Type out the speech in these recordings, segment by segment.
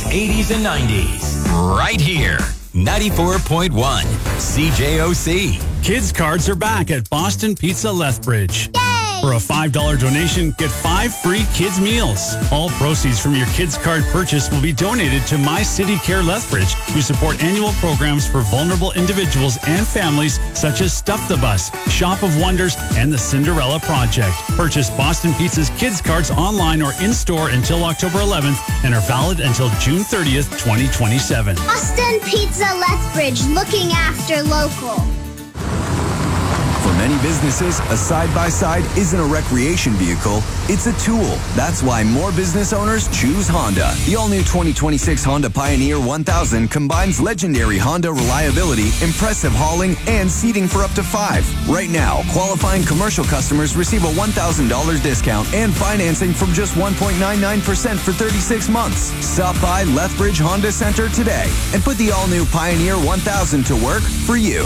80s, and 90s. Right here. 94.1 CJOC. Kids cards are back at Boston Pizza Lethbridge. For a $5 donation, get 5 free kids meals. All proceeds from your kids card purchase will be donated to My City Care Lethbridge, who support annual programs for vulnerable individuals and families such as Stuff the Bus, Shop of Wonders, and the Cinderella Project. Purchase Boston Pizza's kids cards online or in-store until October 11th and are valid until June 30th, 2027. Boston Pizza Lethbridge, looking after local. For many businesses, a side-by-side isn't a recreation vehicle, it's a tool. That's why more business owners choose Honda. The all-new 2026 Honda Pioneer 1000 combines legendary Honda reliability, impressive hauling, and seating for up to 5. Right now, qualifying commercial customers receive a $1,000 discount and financing from just 1.99% for 36 months. Stop by Lethbridge Honda Center today and put the all-new Pioneer 1000 to work for you.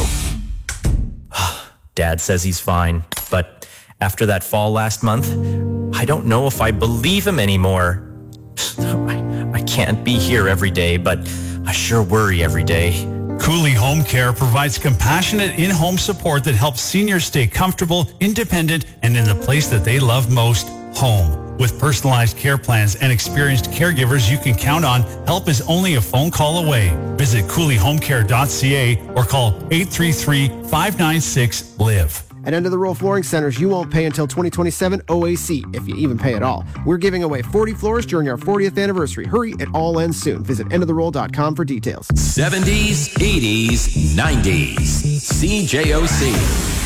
Dad says he's fine, but after that fall last month, I don't know if I believe him anymore. I can't be here every day, but I sure worry every day. Cooley Home Care provides compassionate in-home support that helps seniors stay comfortable, independent, and in the place that they love most, home. With personalized care plans and experienced caregivers you can count on, help is only a phone call away. Visit CooleyHomeCare.ca or call 833-596-LIVE. At End of the Roll Flooring Centers, you won't pay until 2027 OAC, if you even pay at all. We're giving away 40 floors during our 40th anniversary. Hurry, it all ends soon. Visit endoftheroll.com for details. 70s, 80s, 90s. CJOC.